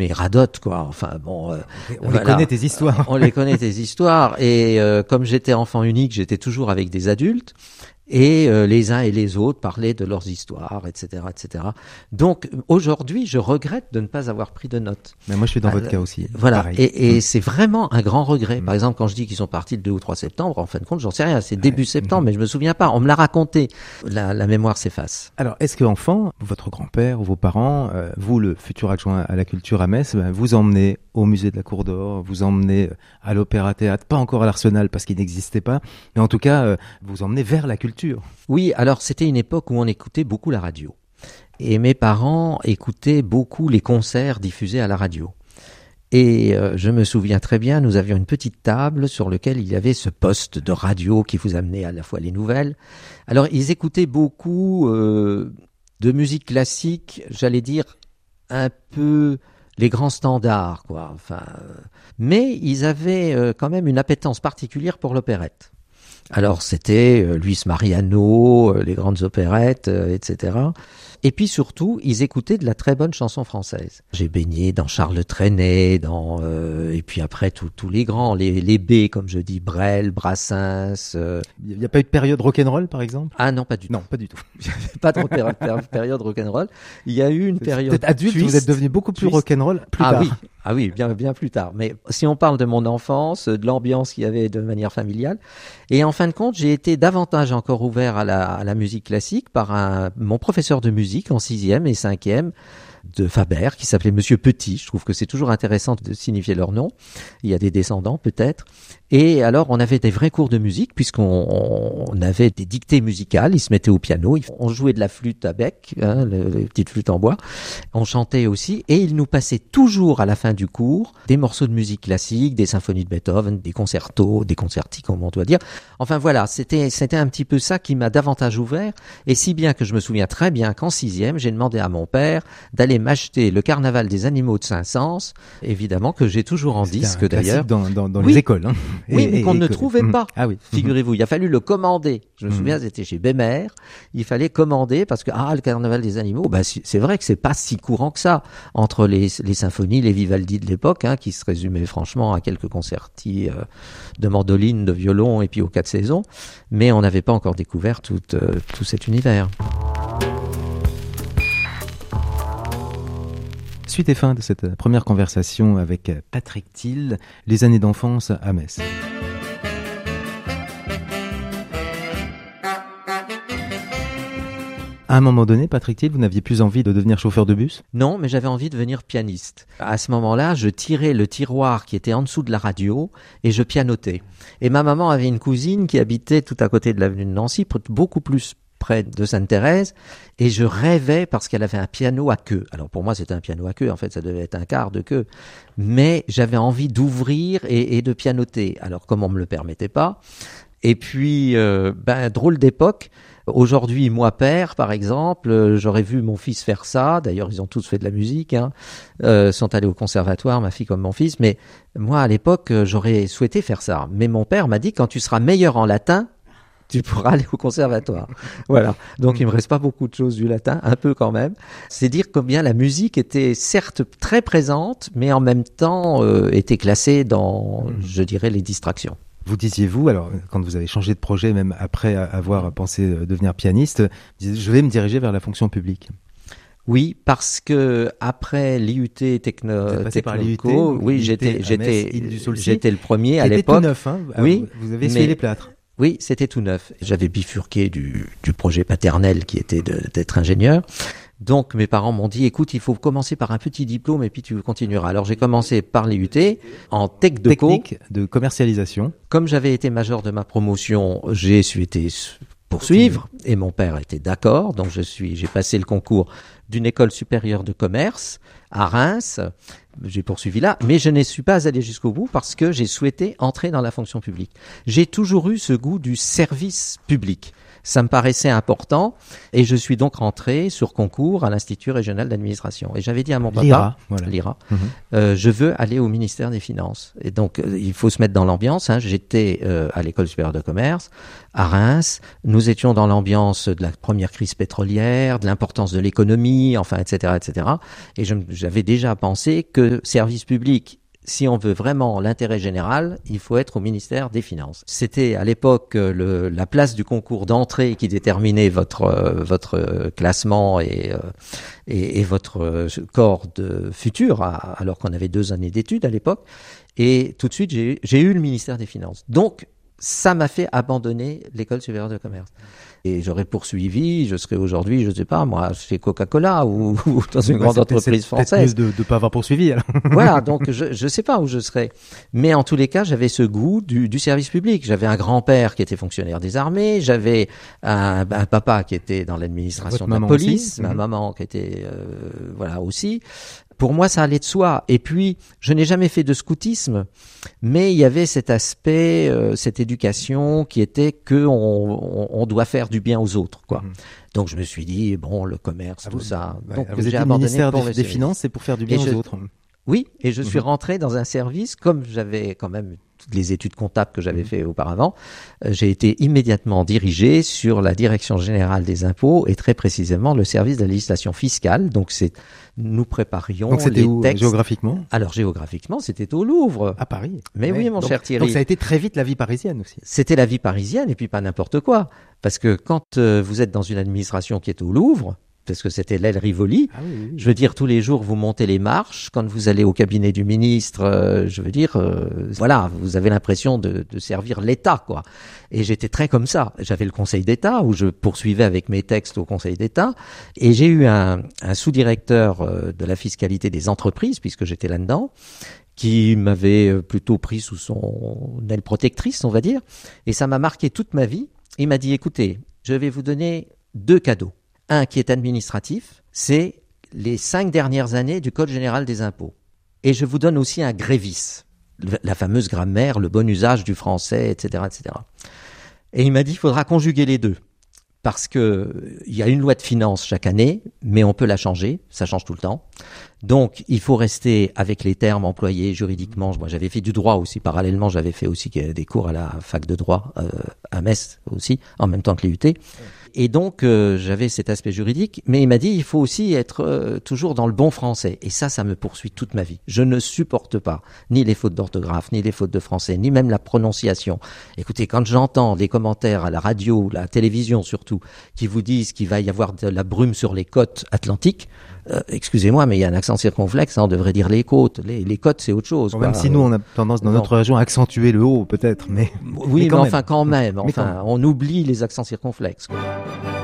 mes radotes, quoi. Enfin bon, on les connaît tes histoires. On les connaît tes histoires. Et comme j'étais enfant unique, j'étais toujours avec des adultes. Et les uns et les autres parlaient de leurs histoires, etc., etc. Donc aujourd'hui, je regrette de ne pas avoir pris de notes. Mais moi, je suis dans votre cas aussi. Voilà. Et c'est vraiment un grand regret. Par exemple, quand je dis qu'ils sont partis le 2 ou 3 septembre, en fin de compte, j'en sais rien. C'est début septembre, mais je me souviens pas. On me l'a raconté. La mémoire s'efface. Alors, est-ce qu'enfant, votre grand-père ou vos parents, vous, le futur adjoint à la culture à Metz, vous emmenez au musée de la Cour d'Or, vous emmenez à l'Opéra-Théâtre, pas encore à l'Arsenal parce qu'il n'existait pas, mais en tout cas, vous emmenez vers la culture. Oui, alors c'était une époque où on écoutait beaucoup la radio. Et mes parents écoutaient beaucoup les concerts diffusés à la radio. Et je me souviens très bien, nous avions une petite table sur laquelle il y avait ce poste de radio qui vous amenait à la fois les nouvelles. Alors ils écoutaient beaucoup de musique classique, j'allais dire un peu les grands standards, quoi. Enfin, mais ils avaient quand même une appétence particulière pour l'opérette. Alors c'était Luis Mariano, les grandes opérettes, etc. Et puis surtout, ils écoutaient de la très bonne chanson française. J'ai baigné dans Charles Trenet, et puis après tous les grands, les B, comme je dis, Brel, Brassens. Il n'y a pas eu de période rock'n'roll, par exemple ? Ah non, pas du tout. Non, pas du tout. Pas de période rock'n'roll. Il y a eu une période. Peut-être adulte, vous êtes devenu beaucoup plus rock'n'roll plus tard. Ah oui, bien plus tard. Mais si on parle de mon enfance, de l'ambiance qu'il y avait de manière familiale, et en fin de compte, j'ai été davantage encore ouvert à la musique classique par mon professeur de musique en 6e et 5e de Faber, qui s'appelait Monsieur Petit. Je trouve que c'est toujours intéressant de signifier leur nom. Il y a des descendants, peut-être. Et alors, on avait des vrais cours de musique, puisqu'on avait des dictées musicales. Ils se mettaient au piano. On jouait de la flûte à bec, les petites flûtes en bois. On chantait aussi. Et ils nous passaient toujours, à la fin du cours, des morceaux de musique classique, des symphonies de Beethoven, des concertos, des concerti, comme on doit dire. Enfin, voilà. C'était un petit peu ça qui m'a davantage ouvert. Et si bien que je me souviens très bien qu'en 6e, j'ai demandé à mon père d'aller m'acheter le Carnaval des animaux de Saint-Saëns, évidemment que j'ai toujours en disque d'ailleurs. Dans les écoles. Hein. Oui, mais qu'on ne trouvait pas. Ah oui. Figurez-vous, il a fallu le commander. Je me souviens, c'était chez Bémer. Il fallait commander parce que le Carnaval des animaux, c'est vrai que c'est pas si courant que ça entre les symphonies, les Vivaldi de l'époque, qui se résumaient franchement à quelques concertis de mandoline, de violon et puis aux 4 saisons. Mais on n'avait pas encore découvert tout cet univers. Suite et fin de cette première conversation avec Patrick Thill, les années d'enfance à Metz. À un moment donné, Patrick Thill, vous n'aviez plus envie de devenir chauffeur de bus ? Non, mais j'avais envie de devenir pianiste. À ce moment-là, je tirais le tiroir qui était en dessous de la radio et je pianotais. Et ma maman avait une cousine qui habitait tout à côté de l'avenue de Nancy, beaucoup plus près de Sainte-Thérèse, et je rêvais parce qu'elle avait un piano à queue. Alors pour moi, c'était un piano à queue, en fait, ça devait être un quart de queue. Mais j'avais envie d'ouvrir et de pianoter. Alors comme on me le permettait pas. Et puis, drôle d'époque. Aujourd'hui, moi, père, par exemple, j'aurais vu mon fils faire ça. D'ailleurs, ils ont tous fait de la musique, sont allés au conservatoire, ma fille comme mon fils. Mais moi, à l'époque, j'aurais souhaité faire ça. Mais mon père m'a dit, quand tu seras meilleur en latin, tu pourras aller au conservatoire. Voilà. Donc, il me reste pas beaucoup de choses du latin, un peu quand même. C'est dire combien la musique était certes très présente, mais en même temps était classée dans, je dirais, les distractions. Vous disiez-vous, alors quand vous avez changé de projet, même après avoir pensé devenir pianiste, je vais me diriger vers la fonction publique. Oui, parce que après l'IUT Technoco, oui, j'étais le premier à l'époque. C'était tout neuf, Oui, vous avez essuyé les plâtres. Oui, c'était tout neuf. J'avais bifurqué du projet paternel qui était d'être ingénieur. Donc mes parents m'ont dit, écoute, il faut commencer par un petit diplôme et puis tu continueras. Alors j'ai commencé par l'IUT en technique de commercialisation. Comme j'avais été major de ma promotion, j'ai souhaité poursuivre et mon père était d'accord. Donc j'ai passé le concours d'une école supérieure de commerce à Reims. J'ai poursuivi là, mais je ne suis pas allé jusqu'au bout parce que j'ai souhaité entrer dans la fonction publique. J'ai toujours eu ce goût du service public. Ça me paraissait important et je suis donc rentré sur concours à l'Institut régional d'administration. Et j'avais dit à mon papa, l'IRA, je veux aller au ministère des Finances. Et donc, il faut se mettre dans l'ambiance. J'étais à l'école supérieure de commerce à Reims. Nous étions dans l'ambiance de la première crise pétrolière, de l'importance de l'économie, enfin, etc., etc. Et j'avais déjà pensé que que service public, si on veut vraiment l'intérêt général, il faut être au ministère des Finances. C'était à l'époque la place du concours d'entrée qui déterminait votre classement et votre corps de futur, alors qu'on avait 2 années d'études à l'époque. Et tout de suite, j'ai eu le ministère des Finances. Donc, ça m'a fait abandonner l'école supérieure de commerce. Et j'aurais poursuivi, je serais aujourd'hui, je sais pas, moi, chez Coca-Cola ou dans une grande entreprise française. Peut-être mieux de pas avoir poursuivi, alors. Voilà, donc je sais pas où je serais. Mais en tous les cas, j'avais ce goût du service public. J'avais un grand-père qui était fonctionnaire des armées, j'avais un papa qui était dans l'administration de la police, ma maman qui était voilà aussi. Pour moi, ça allait de soi. Et puis, je n'ai jamais fait de scoutisme, mais il y avait cet aspect, cette éducation qui était que on doit faire du bien aux autres, quoi. Donc, je me suis dit, bon, le commerce, tout ça. Donc, vous j'ai étiez abandonné ministère pour des Finances, c'est pour faire du bien aux autres. Oui, et je suis rentré dans un service, comme j'avais quand même toutes les études comptables que j'avais fait auparavant, j'ai été immédiatement dirigé sur la direction générale des impôts et très précisément le service de la législation fiscale. Donc nous préparions donc c'était les où, textes. Géographiquement? Alors géographiquement, c'était au Louvre. À Paris. Mais oui, mon cher Thierry. Donc ça a été très vite la vie parisienne aussi. C'était la vie parisienne et puis pas n'importe quoi. Parce que quand vous êtes dans une administration qui est au Louvre, parce que c'était l'aile Rivoli. Je veux dire, tous les jours, vous montez les marches. Quand vous allez au cabinet du ministre, je veux dire, voilà, vous avez l'impression de servir l'État, quoi. Et j'étais très comme ça. J'avais le Conseil d'État, où je poursuivais avec mes textes au Conseil d'État. Et j'ai eu un sous-directeur de la fiscalité des entreprises, puisque j'étais là-dedans, qui m'avait plutôt pris sous son aile protectrice, on va dire. Et ça m'a marqué toute ma vie. Il m'a dit, écoutez, je vais vous donner 2 cadeaux. Un qui est administratif, c'est les 5 dernières années du Code général des impôts. Et je vous donne aussi un grévis, la fameuse grammaire, le bon usage du français, etc., etc. Et il m'a dit, il faudra conjuguer les 2. Parce que il y a une loi de finances chaque année, mais on peut la changer, ça change tout le temps. Donc, il faut rester avec les termes employés juridiquement. Moi, j'avais fait du droit aussi. Parallèlement, j'avais fait aussi des cours à la fac de droit à Metz aussi, en même temps que l'IUT. Et donc, j'avais cet aspect juridique. Mais il m'a dit, il faut aussi être toujours dans le bon français. Et ça me poursuit toute ma vie. Je ne supporte pas ni les fautes d'orthographe, ni les fautes de français, ni même la prononciation. Écoutez, quand j'entends des commentaires à la radio, la télévision surtout, qui vous disent qu'il va y avoir de la brume sur les côtes atlantiques, excusez-moi, mais il y a un accent circonflexe, on devrait dire les côtes. Les côtes, c'est autre chose. Même si nous, on a tendance dans notre région à accentuer le haut, peut-être, mais... Oui, mais enfin, quand même. Enfin, on oublie les accents circonflexes, quoi.